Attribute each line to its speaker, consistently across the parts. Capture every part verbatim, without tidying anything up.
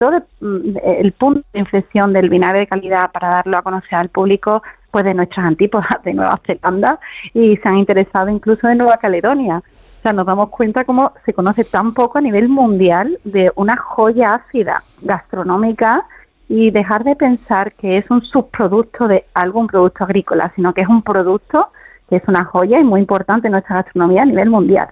Speaker 1: todo el punto de inflexión del vinagre de calidad para darlo a conocer al público, pues de nuestras antípodas de Nueva Zelanda, y se han interesado incluso de Nueva Caledonia. O sea, nos damos cuenta cómo se conoce tan poco a nivel mundial de una joya ácida gastronómica, y dejar de pensar que es un subproducto de algún producto agrícola, sino que es un producto que es una joya y muy importante en nuestra gastronomía a nivel mundial.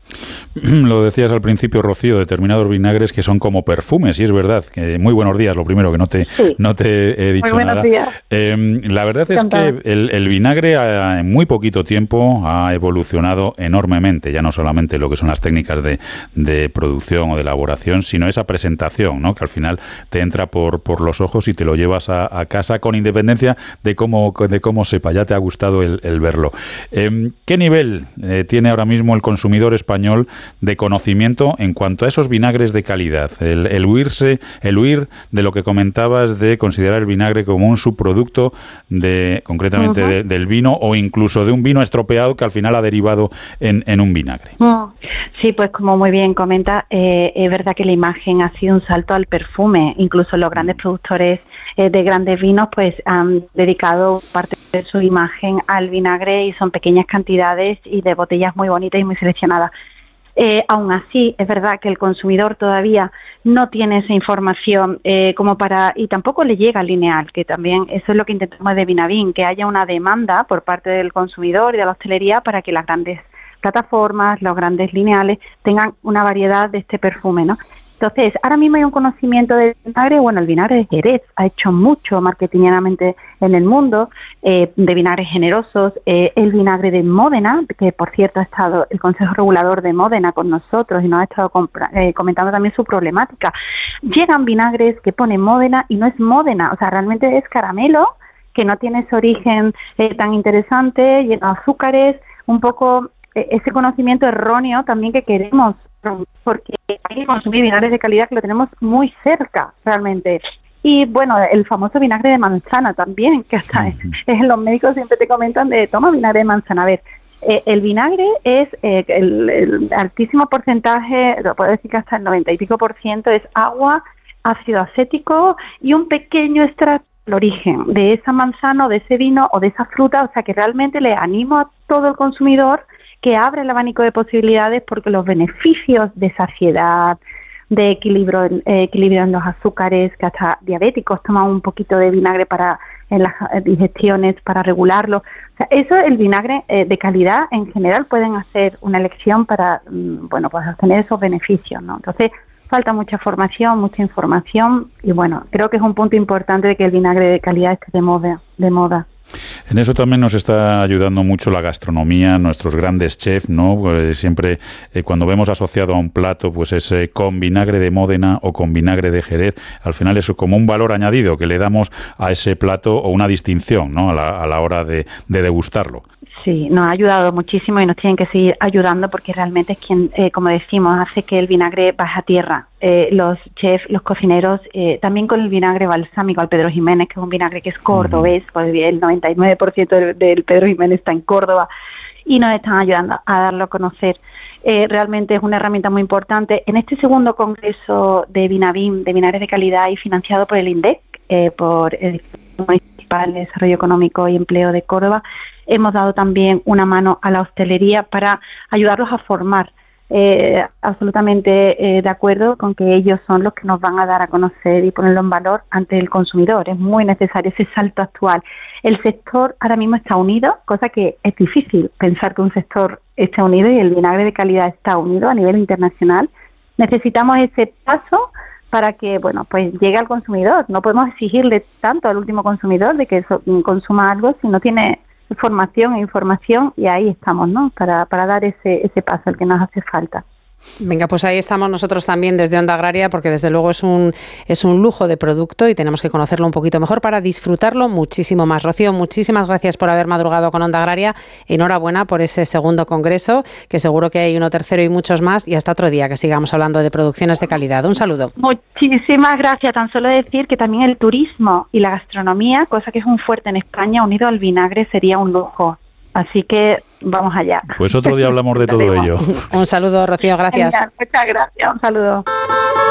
Speaker 2: Lo decías al principio, Rocío, determinados vinagres que son como perfumes, y es verdad. Que muy buenos días, lo primero, que no te, sí. no te he dicho
Speaker 1: muy buenos
Speaker 2: nada.
Speaker 1: Días.
Speaker 2: Eh, la verdad es Encantada. que el, el vinagre a, en muy poquito tiempo ha evolucionado enormemente, ya no solamente lo que son las técnicas de, de producción o de elaboración, sino esa presentación, ¿no? Que al final te entra por, por los ojos y te lo llevas a, a casa con independencia de cómo, de cómo sepa. Ya te ha gustado el, el verlo. Eh, ¿Qué nivel eh, tiene ahora mismo el consumidor español de conocimiento en cuanto a esos vinagres de calidad? El, el huirse, el huir de lo que comentabas de considerar el vinagre como un subproducto de, concretamente, uh-huh. de, del vino, o incluso de un vino estropeado que al final ha derivado en, en un vinagre.
Speaker 1: Uh, sí, pues como muy bien comenta, eh, es verdad que la imagen ha sido un salto al perfume. Incluso los grandes productores eh, de grandes vinos pues han dedicado parte de su imagen al vinagre, y son pequeñas cantidades y de botellas muy bonitas y muy seleccionadas. Eh, aún así, es verdad que el consumidor todavía no tiene esa información eh, como para, y tampoco le llega lineal, que también eso es lo que intentamos de Vinavin, que haya una demanda por parte del consumidor y de la hostelería para que las grandes plataformas, los grandes lineales tengan una variedad de este perfume, ¿no? Entonces, ahora mismo hay un conocimiento del vinagre. Bueno, el vinagre de Jerez ha hecho mucho marketingianamente en el mundo, eh, de vinagres generosos. Eh, el vinagre de Módena, que por cierto ha estado el Consejo Regulador de Módena con nosotros y nos ha estado compra- eh, comentando también su problemática. Llegan vinagres que pone Módena y no es Módena, o sea, realmente es caramelo, que no tiene ese origen eh, tan interesante, lleno de azúcares, un poco eh, ese conocimiento erróneo también que queremos, porque hay que consumir vinagres de calidad que lo tenemos muy cerca realmente. Y bueno, el famoso vinagre de manzana también, que hasta uh-huh. es, los médicos siempre te comentan de toma vinagre de manzana. A ver, eh, el vinagre es eh, el, el altísimo porcentaje, lo puedo decir que hasta el noventa y pico por ciento es agua, ácido acético y un pequeño extracto del origen de esa manzana o de ese vino o de esa fruta. O sea que realmente le animo a todo el consumidor que abre el abanico de posibilidades, porque los beneficios de saciedad, de equilibrio, eh, equilibrio en los azúcares, que hasta diabéticos toman un poquito de vinagre para en las digestiones para regularlo. O sea, eso, el vinagre eh, de calidad en general pueden hacer una elección para, mm, bueno, pues obtener esos beneficios, ¿no? Entonces, falta mucha formación, mucha información, y bueno, creo que es un punto importante de que el vinagre de calidad esté de moda, de moda.
Speaker 2: En eso también nos está ayudando mucho la gastronomía, nuestros grandes chefs, ¿no? Pues siempre eh, cuando vemos asociado a un plato, pues es eh, con vinagre de Módena o con vinagre de Jerez, al final es como un valor añadido que le damos a ese plato, o una distinción, ¿no? A la, a la hora de, de degustarlo.
Speaker 1: Sí, nos ha ayudado muchísimo y nos tienen que seguir ayudando, porque realmente es quien, eh, como decimos, hace que el vinagre baje a tierra. Eh, los chefs, los cocineros, eh, también con el vinagre balsámico, al Pedro Jiménez, que es un vinagre que es cordobés, uh-huh. pues el noventa y nueve por ciento del, del Pedro Jiménez está en Córdoba, y nos están ayudando a darlo a conocer. Eh, realmente es una herramienta muy importante. En este segundo congreso de Vinavin, de vinagres de calidad, y financiado por el INDEC, eh, por el Instituto Municipal de Desarrollo Económico y Empleo de Córdoba, hemos dado también una mano a la hostelería para ayudarlos a formar. Eh, absolutamente eh, de acuerdo con que ellos son los que nos van a dar a conocer y ponerlo en valor ante el consumidor. Es muy necesario ese salto actual. El sector ahora mismo está unido, cosa que es difícil pensar que un sector esté unido, y el vinagre de calidad está unido a nivel internacional. Necesitamos ese paso para que, bueno, pues llegue al consumidor. No podemos exigirle tanto al último consumidor de que so, consuma algo si no tiene formación e información, y ahí estamos, ¿no? Para, para dar ese, ese paso al que nos hace falta.
Speaker 3: Venga, pues ahí estamos nosotros también desde Onda Agraria, porque desde luego es un es un lujo de producto y tenemos que conocerlo un poquito mejor para disfrutarlo muchísimo más. Rocío, muchísimas gracias por haber madrugado con Onda Agraria. Enhorabuena por ese segundo congreso, que seguro que hay uno tercero y muchos más, y hasta otro día que sigamos hablando de producciones de calidad. Un saludo.
Speaker 1: Muchísimas gracias. Tan solo decir que también el turismo y la gastronomía, cosa que es un fuerte en España, unido al vinagre, sería un lujo. Así que vamos allá.
Speaker 2: Pues otro día hablamos de todo ello.
Speaker 3: Un saludo, Rocío, gracias.
Speaker 1: Genial, muchas gracias, un saludo.